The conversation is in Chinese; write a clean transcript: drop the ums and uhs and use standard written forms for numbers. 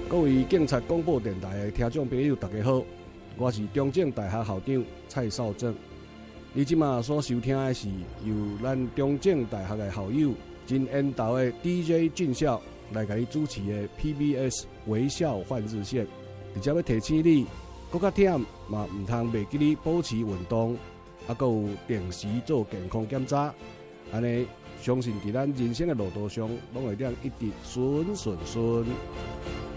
各位警察广播电台的听众朋友，大家好，我是中正大学校长蔡少正。你即马所收听的是由咱中正大学的校友真缘投的 DJ 俊孝来给你主持的 PBS 微笑换日线，而且要提醒你，搁较忝嘛唔通袂记你保持运动，还佫有定时做健康检查，安尼相信伫咱人生的路途上，拢会当一直顺顺顺。